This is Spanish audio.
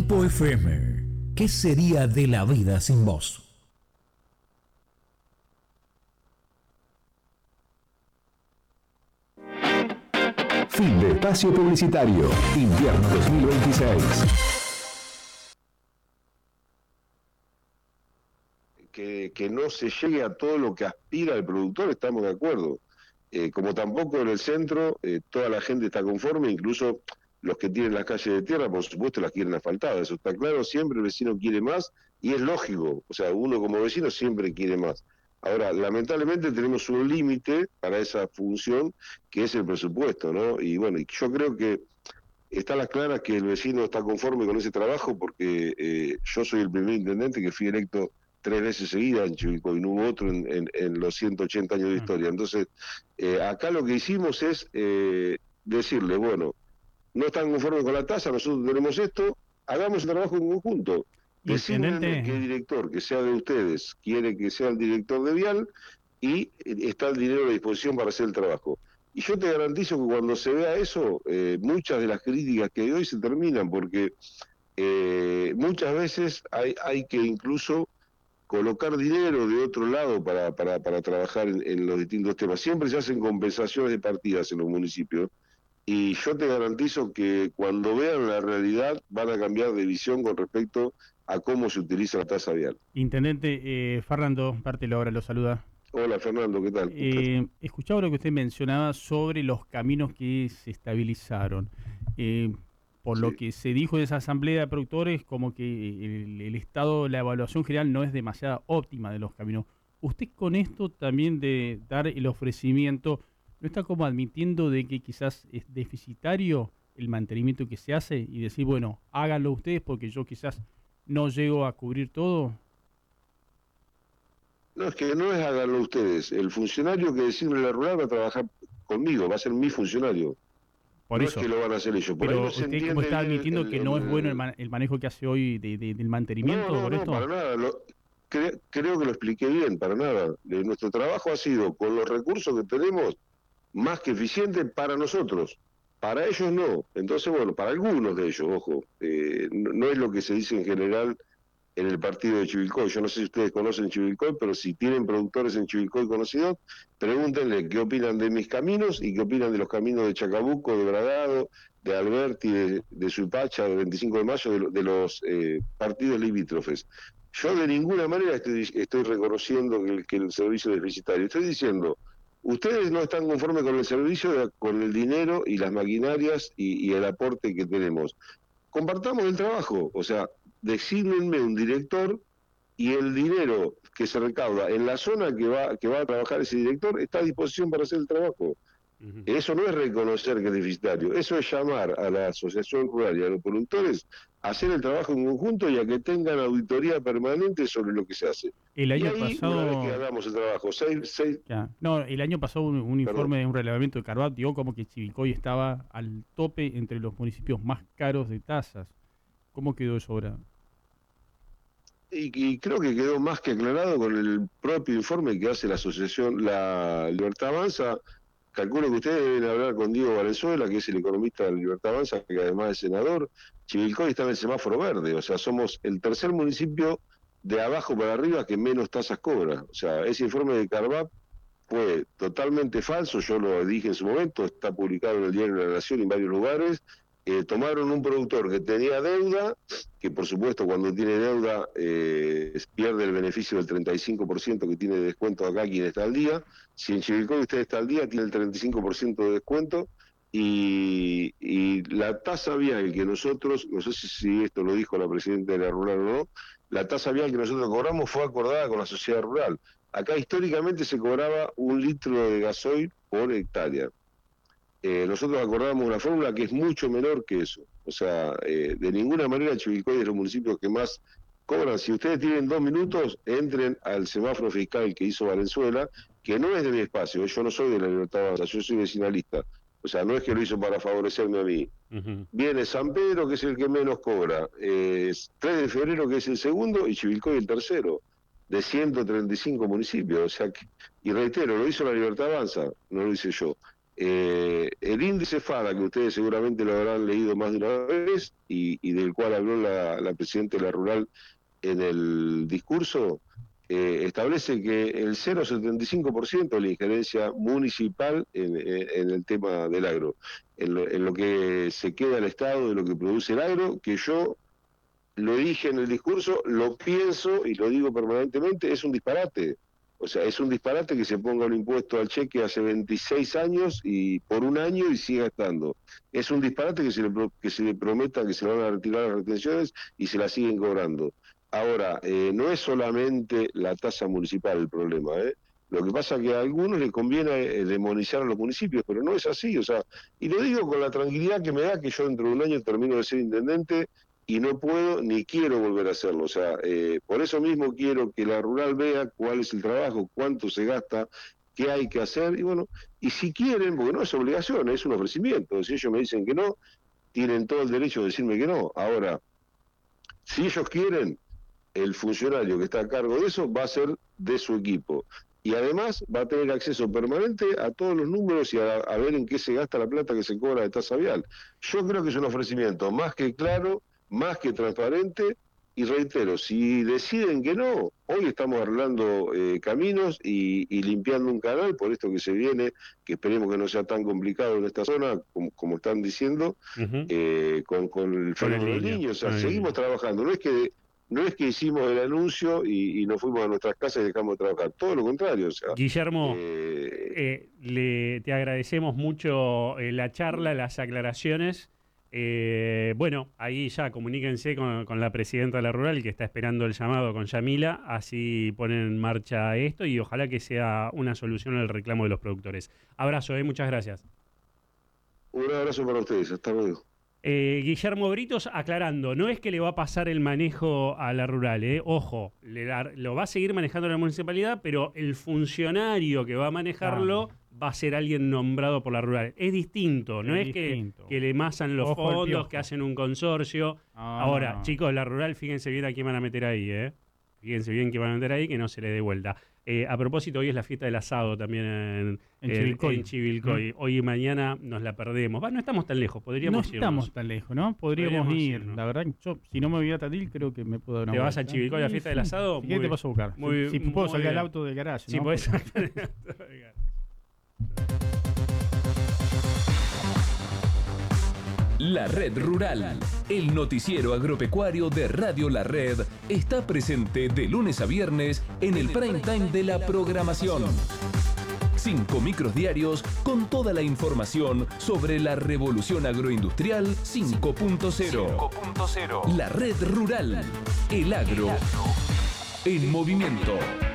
Tiempo FM. ¿Qué sería de la vida sin vos? Fin de espacio publicitario. Invierno 2026. Que no se llegue a todo lo que aspira el productor, estamos de acuerdo. Como tampoco en el centro toda la gente está conforme, incluso los que tienen las calles de tierra, por supuesto, las quieren asfaltadas, eso está claro, siempre el vecino quiere más y es lógico, o sea, uno como vecino siempre quiere más. Ahora, lamentablemente tenemos un límite para esa función que es el presupuesto, ¿no? Y bueno, y yo creo que está a las claras que el vecino está conforme con ese trabajo porque yo soy el primer intendente que fui electo 3 veces seguidas en Chivilcoy, no hubo otro en los 180 años de historia. Entonces, acá lo que hicimos es decirle, bueno, no están conformes con la tasa, nosotros tenemos esto, hagamos el trabajo en conjunto. Decídenme qué director que sea de ustedes quiere que sea el director de Vial y está el dinero a disposición para hacer el trabajo. Y yo te garantizo que cuando se vea eso, muchas de las críticas que hay hoy se terminan, porque muchas veces hay que incluso colocar dinero de otro lado para trabajar en los distintos temas. Siempre se hacen compensaciones de partidas en los municipios, y yo te garantizo que cuando vean la realidad van a cambiar de visión con respecto a cómo se utiliza la tasa vial. Intendente, Fernando Bartelo ahora lo saluda. Hola Fernando, ¿qué tal? Escuchaba lo que usted mencionaba sobre los caminos que se estabilizaron. Por lo que se dijo de esa asamblea de productores, como que el estado, la evaluación general no es demasiado óptima de los caminos. ¿Usted con esto también de dar el ofrecimiento, no está como admitiendo de que quizás es deficitario el mantenimiento que se hace y decir, bueno, háganlo ustedes porque yo quizás no llego a cubrir todo? No, es que no es háganlo ustedes. El funcionario que designe la rural va a trabajar conmigo, va a ser mi funcionario. Por no eso. Es que lo van a hacer ellos. Por pero ahí no se usted como está admitiendo que no es bueno el manejo que hace hoy del mantenimiento. No, para nada. Creo que lo expliqué bien, para nada. Nuestro trabajo ha sido, con los recursos que tenemos, más que eficiente para nosotros. Para ellos no. Entonces, bueno, para algunos de ellos, ojo, no es lo que se dice en general en el partido de Chivilcoy. Yo no sé si ustedes conocen Chivilcoy, pero si tienen productores en Chivilcoy conocidos, pregúntenle qué opinan de mis caminos y qué opinan de los caminos de Chacabuco, de Bragado, de Alberti, de Suipacha, de 25 de mayo, de los partidos limítrofes. Yo de ninguna manera estoy reconociendo que el servicio es deficitario. Estoy diciendo, ustedes no están conformes con el servicio, con el dinero y las maquinarias y el aporte que tenemos. Compartamos el trabajo, o sea, desígnenme un director y el dinero que se recauda en la zona que va a trabajar ese director está a disposición para hacer el trabajo. Eso no es reconocer que es deficitario, eso es llamar a la asociación rural y a los productores a hacer el trabajo en conjunto y a que tengan auditoría permanente sobre lo que se hace. El año y ahí, pasado, una vez que hagamos el trabajo, No, el año pasado un informe de un relevamiento de Carvat dio como que Chivilcoy estaba al tope entre los municipios más caros de tasas. ¿Cómo quedó eso ahora? Y creo que quedó más que aclarado con el propio informe que hace la asociación La Libertad Avanza. Calculo que ustedes deben hablar con Diego Valenzuela, que es el economista de la Libertad Avanza, que además es senador. Chivilcoy está en el semáforo verde, o sea, somos el tercer municipio de abajo para arriba que menos tasas cobra. O sea, ese informe de Carvap fue totalmente falso, yo lo dije en su momento, está publicado en el Diario de la Nación y en varios lugares. Tomaron un productor que tenía deuda, que por supuesto cuando tiene deuda pierde el beneficio del 35% que tiene de descuento acá quien está al día. Si en Chivilcoy usted está al día, tiene el 35% de descuento, y la tasa vial que nosotros, no sé si esto lo dijo la presidenta de la rural o no, la tasa vial que nosotros cobramos fue acordada con la sociedad rural. Acá históricamente se cobraba 1 litro de gasoil por hectárea. Nosotros acordamos una fórmula que es mucho menor que eso. O sea, de ninguna manera Chivilcoy es de los municipios que más cobran. Si ustedes tienen 2 minutos, entren al semáforo fiscal que hizo Valenzuela, que no es de mi espacio. Yo no soy de la Libertad Avanza, yo soy vecinalista. O sea, no es que lo hizo para favorecerme a mí. Viene San Pedro, que es el que menos cobra. 3 de febrero, que es el segundo, y Chivilcoy el tercero, de 135 municipios. O sea, y reitero, lo hizo la Libertad Avanza, no lo hice yo. El índice FADA, que ustedes seguramente lo habrán leído más de una vez, y del cual habló la presidenta de la Rural en el discurso, establece que el 0,75% de la injerencia municipal en el tema del agro, en lo que se queda el Estado de lo que produce el agro, que yo lo dije en el discurso, lo pienso y lo digo permanentemente, es un disparate. O sea, es un disparate que se ponga un impuesto al cheque hace 26 años y por un año y siga estando. Es un disparate que se le prometa que se le van a retirar las retenciones y se la siguen cobrando. Ahora, no es solamente la tasa municipal el problema, Lo que pasa es que a algunos les conviene demonizar a los municipios, pero no es así, o sea, y lo digo con la tranquilidad que me da que yo dentro de un año termino de ser intendente y no puedo ni quiero volver a hacerlo, o sea, por eso mismo quiero que la Rural vea cuál es el trabajo, cuánto se gasta, qué hay que hacer, y bueno, y si quieren, porque no es obligación, es un ofrecimiento, si ellos me dicen que no, tienen todo el derecho de decirme que no. Ahora, si ellos quieren, el funcionario que está a cargo de eso va a ser de su equipo. Y además va a tener acceso permanente a todos los números y a ver en qué se gasta la plata que se cobra de tasa vial. Yo creo que es un ofrecimiento más que claro, más que transparente, y reitero, si deciden que no, hoy estamos arreglando caminos y limpiando un canal por esto que se viene, que esperemos que no sea tan complicado en esta zona, como están diciendo, con el fenómeno del Niño. O sea, seguimos trabajando, no es que hicimos el anuncio y nos fuimos a nuestras casas y dejamos de trabajar, todo lo contrario. O sea, Guillermo, te agradecemos mucho la charla, las aclaraciones. Bueno, ahí ya comuníquense con la presidenta de la Rural, que está esperando el llamado con Yamila, así ponen en marcha esto y ojalá que sea una solución al reclamo de los productores. Abrazo, muchas gracias. Un abrazo para ustedes, hasta luego. Guillermo Britos aclarando, no es que le va a pasar el manejo a la Rural, ojo, lo va a seguir manejando la municipalidad, pero el funcionario que va a manejarlo va a ser alguien nombrado por la Rural. Es distinto, no es que le masan los fondos, que hacen un consorcio. Ahora, chicos, la Rural, fíjense bien a quién van a meter ahí, Fíjense bien que van a meter ahí, que no se le dé vuelta. A propósito, hoy es la fiesta del asado también en Chivilcoy. Hoy y mañana nos la perdemos. No estamos tan lejos, podríamos irnos. No estamos tan lejos, ¿no? Podríamos ir. La verdad, yo, si no me voy a Tandil, creo que me puedo dar una ¿Te vas a Chivilcoy a la fiesta del asado? ¿Qué te paso a buscar? Si puedo sacar el auto del garaje. Sí, podés sacar el auto del garaje. La Red Rural, el noticiero agropecuario de Radio La Red, está presente de lunes a viernes en el prime time de la programación. 5 micros diarios con toda la información sobre la revolución agroindustrial 5.0. La Red Rural, el agro en movimiento.